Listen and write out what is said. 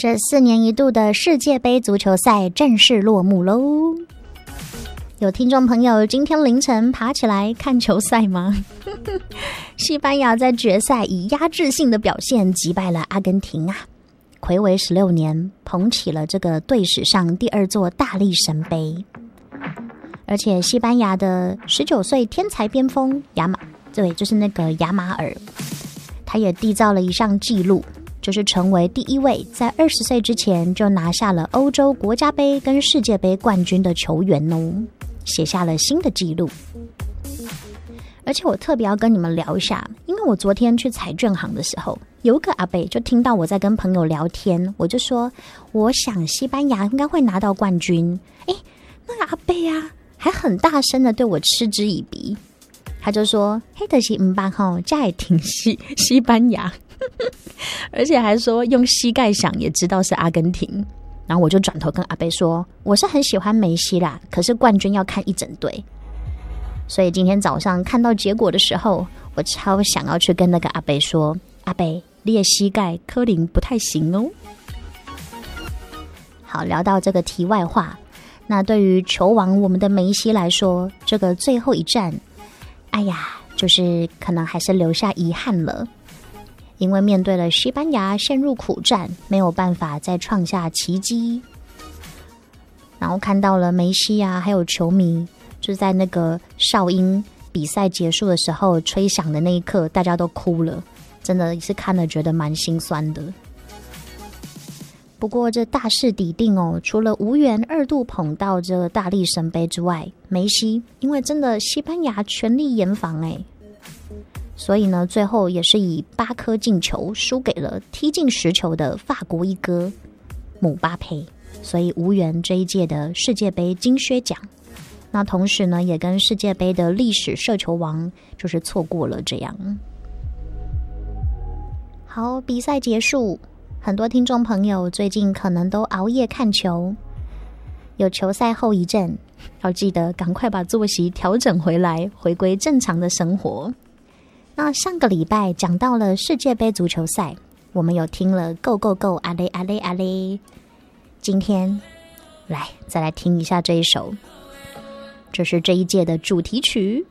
这4年一度的世界杯足球赛正式落幕喽！有听众朋友今天凌晨爬起来看球赛吗？西班牙在决赛以压制性的表现击败了阿根廷啊，睽违16年，捧起了这个队史上第2座大力神杯。而且西班牙的19岁天才边锋就是那个亚马尔，他也缔造了一项纪录，就是成为第1位在20岁之前就拿下了欧洲国家杯跟世界杯冠军的球员哦，写下了新的纪录。而且我特别要跟你们聊一下，因为我昨天去彩券行的时候，有个阿伯就听到我在跟朋友聊天，我就说我想西班牙应该会拿到冠军。那个阿伯啊还很大声的对我嗤之以鼻，他就说黑的是唔办吼，这也挺西班牙而且还说用膝盖想也知道是阿根廷。然后我就转头跟阿伯说，我是很喜欢梅西啦，可是冠军要看一整队。所以今天早上看到结果的时候，我超想要去跟那个阿伯说，阿伯你的膝盖可能不太行哦。好，聊到这个题外话，那对于球王我们的梅西来说，这个最后一战就是可能还是留下遗憾了，因为面对了西班牙陷入苦战，没有办法再创下奇迹。然后看到了梅西啊还有球迷就在那个哨音比赛结束的时候吹响的那一刻，大家都哭了，真的是看了觉得蛮心酸的。不过这大势已定哦，除了无缘2度捧到这个大力神杯之外，梅西因为真的西班牙全力严防所以呢最后也是以8颗进球输给了踢进10球的法国一哥姆巴佩，所以无缘这一届的世界杯金靴奖。那同时呢也跟世界杯的历史射球王就是错过了这样。好，比赛结束，很多听众朋友最近可能都熬夜看球，有球赛后遗症，要记得赶快把作息调整回来，回归正常的生活。那上个礼拜讲到了世界杯足球赛，我们有听了 Go Go Go 阿嘞阿嘞阿嘞，今天再来听一下这一首，这是这一届的主题曲，